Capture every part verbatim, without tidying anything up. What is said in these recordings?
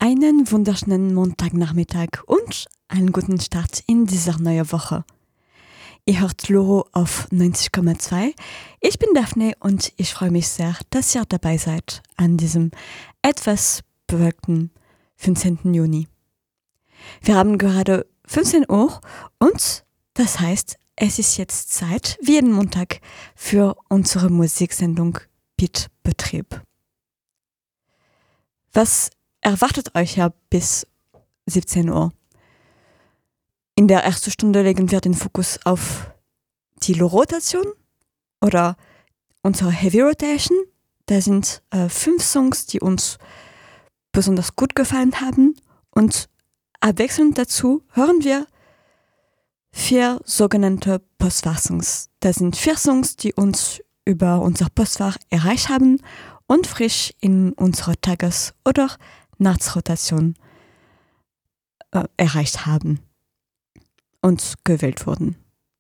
Einen wunderschönen Montagnachmittag und einen guten Start in dieser neuen Woche. Ihr hört Loro auf neunzig Komma zwei. Ich bin Daphne und ich freue mich sehr, dass ihr dabei seid an diesem etwas bewölkten fünfzehnten Juni. Wir haben gerade fünfzehn Uhr und das heißt, es ist jetzt Zeit, wie jeden Montag, für unsere Musiksendung Beatbetrieb. Was erwartet euch ja bis siebzehn Uhr? In der ersten Stunde legen wir den Fokus auf die Low-Rotation oder unsere Heavy Rotation. Da sind äh, fünf Songs, die uns besonders gut gefallen haben. Und abwechselnd dazu hören wir vier sogenannte Postfach-Songs. Das sind vier Songs, die uns über unser Postfach erreicht haben und frisch in unserer Tages- oder Nachtsrotation äh, erreicht haben und gewählt wurden.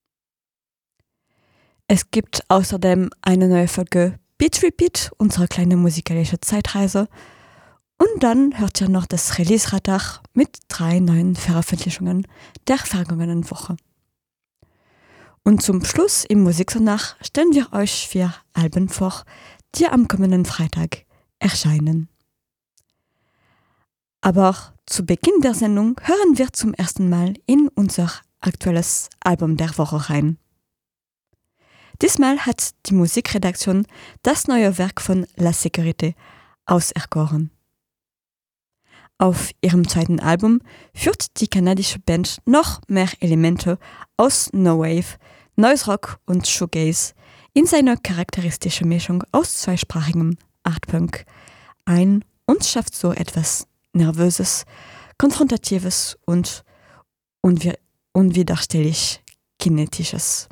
Es gibt außerdem eine neue Folge Beat Repeat, unsere kleine musikalische Zeitreise. Und dann hört ihr noch das Release-Radar mit drei neuen Veröffentlichungen der vergangenen Woche. Und zum Schluss im Musiksonar stellen wir euch vier Alben vor, die am kommenden Freitag erscheinen. Aber zu Beginn der Sendung hören wir zum ersten Mal in unser aktuelles Album der Woche rein. Diesmal hat die Musikredaktion das neue Werk von La Sécurité auserkoren. Auf ihrem zweiten Album führt die kanadische Band noch mehr Elemente aus No Wave, Noise Rock und Shoegaze in seine charakteristische Mischung aus zweisprachigem Artpunk ein und schafft so etwas Nervöses, Konfrontatives und unwi- unwiderstehlich Kinetisches.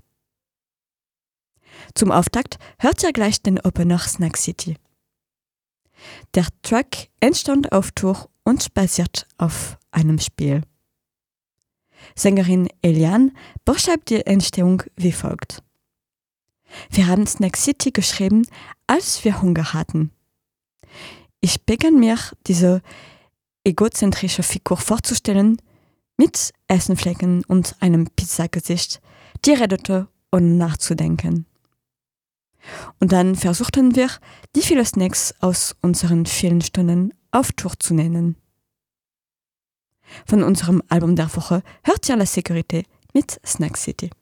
Zum Auftakt hört ihr gleich den Opener Snack City. Der Track entstand auf Tour und basiert auf einem Spiel. Sängerin Eliane beschreibt die Entstehung wie folgt. Wir haben Snack City geschrieben, als wir Hunger hatten. Ich begann mir diese egozentrische Figur vorzustellen, mit Essenflecken und einem Pizzagesicht, die redete, ohne nachzudenken. Und dann versuchten wir, die vielen Snacks aus unseren vielen Stunden auf Tour zu nennen. Von unserem Album der Woche hört ihr La Sécurité mit Snack City.